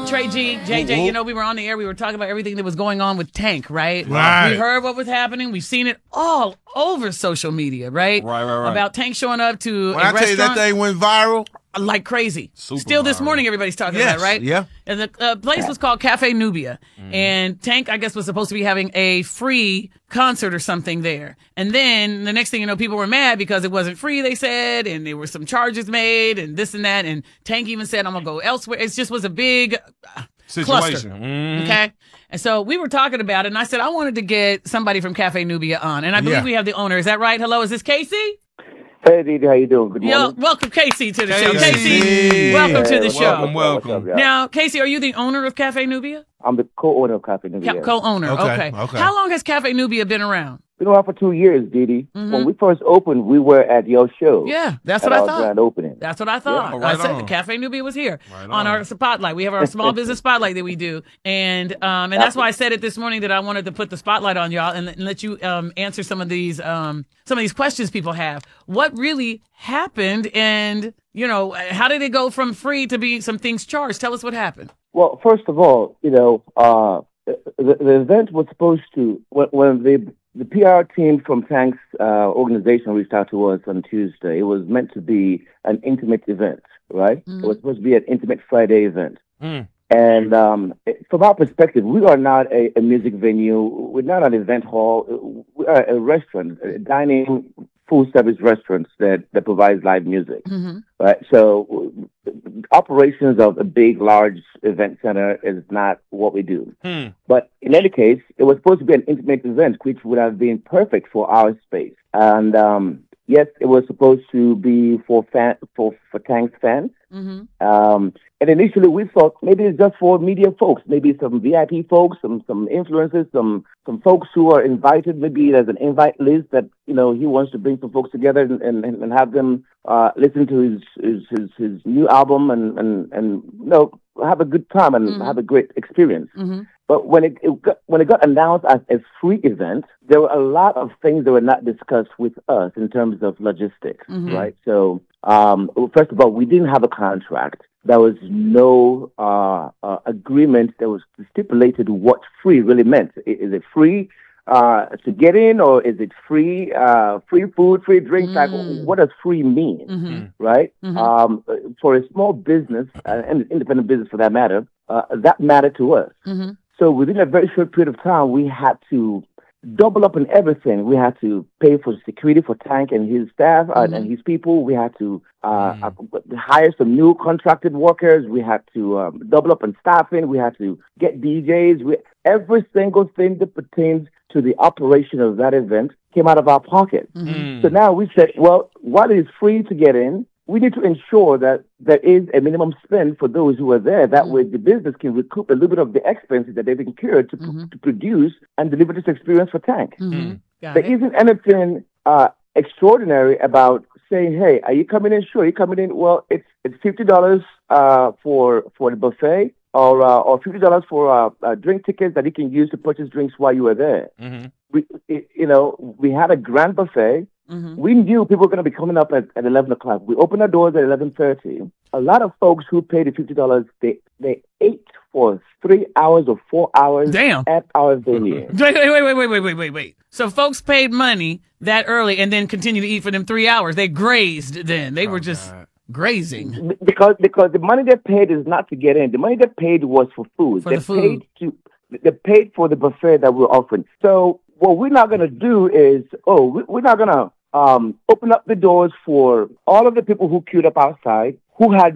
Trey G, JJ, you know, we were on the air. We were talking about everything that was going on with Tank, right? Right. We heard what was happening. We've seen it all over social media, right? Right. About Tank showing up to When a I tell you restaurant that thing went viral, like crazy. Super Still this viral. morning, everybody's talking Yes, about it, right? yeah. And the place was called Cafe Nubia. And Tank, I guess, was supposed to be having a free concert or something there. And then the next thing you know, people were mad because it wasn't free, they said, and there were some charges made and this and that. And Tank even said, I'm going to go elsewhere. It just was a big cluster. Situation. Okay. And so we were talking about it, and I said, I wanted to get somebody from Cafe Nubia on. And I believe Yeah. we have the owner. Is that right? Hello, is this Casey? Hey, Didi, how you doing? Good morning. Welcome, Casey, to the show. Casey. Casey, welcome to the what's show. up, Welcome. what's up, y'all? Now, Casey, are you the owner of Cafe Nubia? I'm the co-owner of Cafe Nubia. Co-owner. Okay, Okay. okay. How long has Cafe Nubia been around? Been around for 2 years, Didi. When we first opened, we were at your show. Yeah, that's at what I our thought. grand opening. That's what I thought. Yeah, right I said on. Cafe Nubia was here Right on on. our spotlight. We have our small business spotlight that we do, and that's why I said it this morning that I wanted to put the spotlight on y'all and let you answer some of these questions people have. What really happened, and you know, how did it go from free to being some things charged? Tell us what happened. Well, first of all, you know, the event was supposed to, when the PR team from Tank's organization reached out to us on Tuesday, it was meant to be an intimate event, right? It was supposed to be an intimate Friday event. And from our perspective, we are not a music venue. We're not an event hall. We are a restaurant, a dining, full-service restaurant that provides live music. Right? So operations of a big, large event center is not what we do. But in any case, it was supposed to be an intimate event, which would have been perfect for our space. And yes, it was supposed to be for Tank's fans. And initially we thought maybe it's just for media folks, maybe some VIP folks, some influencers, some folks who are invited. Maybe there's an invite list that, you know, he wants to bring some folks together and have them listen to his new album and you know, have a good time and have a great experience. But when it got announced as a free event, there were a lot of things that were not discussed with us in terms of logistics, right? So, first of all, we didn't have a contract. There was no agreement that was stipulated what free really meant. Is it free to get in, or is it free food, free drink? Like, what does free mean, right? For a small business, and independent business for that matter, that mattered to us. So within a very short period of time, we had to double up on everything. We had to pay for security for Tank and his staff and his people. We had to hire some new contracted workers. We had to double up on staffing. We had to get DJs. Every single thing that pertains to the operation of that event came out of our pocket. So now we said, well, while it is free to get in, we need to ensure that there is a minimum spend for those who are there. That way the business can recoup a little bit of the expenses that they've incurred to produce and deliver this experience for Tank. There isn't anything extraordinary about saying, hey, are you coming in? Sure, you're coming in. Well, it's $50 for the buffet or $50 for drink tickets that you can use to purchase drinks while you are there. We had a grand buffet. We knew people were going to be coming up at 11 o'clock. We opened our doors at 11:30. A lot of folks who paid the $50, they ate for 3 hours or 4 hours at our venue. Wait. So folks paid money that early and then continued to eat for them 3 hours. They grazed then. They were just grazing. Because the money they paid is not to get in. The money they paid was for food. For the food. They paid for the buffet that we're offering. So what we're not going to do is, we're not going to open up the doors for all of the people who queued up outside, who had